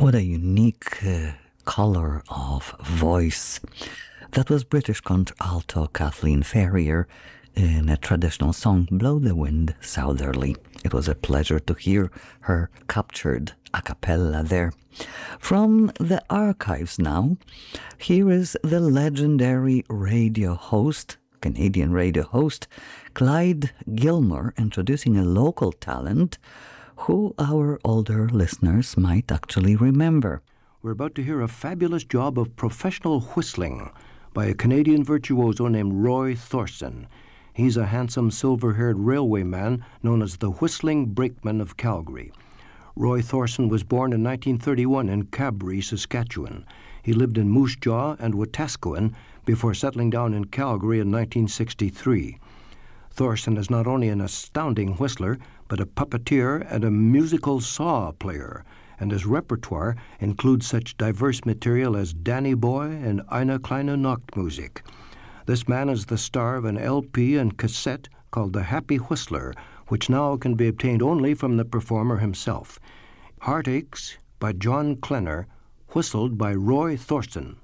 What a unique color of voice. That was British contralto Kathleen Ferrier in a traditional song, Blow the Wind Southerly. It was a pleasure to hear her captured a cappella there. From the archives now, here is the legendary radio host, Canadian radio host, Clyde Gilmore, introducing a local talent who our older listeners might actually remember. We're about to hear a fabulous job of professional whistling by a Canadian virtuoso named Roy Thorson. He's a handsome silver-haired railway man known as the Whistling Brakeman of Calgary. Roy Thorson was born in 1931 in Cabri, Saskatchewan. He lived in Moose Jaw and Wetaskiwin before settling down in Calgary in 1963. Thorson is not only an astounding whistler, but a puppeteer and a musical saw player, and his repertoire includes such diverse material as Danny Boy and Eine kleine Nachtmusik. This man is the star of an LP and cassette called The Happy Whistler, which now can be obtained only from the performer himself. Heartaches by John Klenner, whistled by Roy Thorson.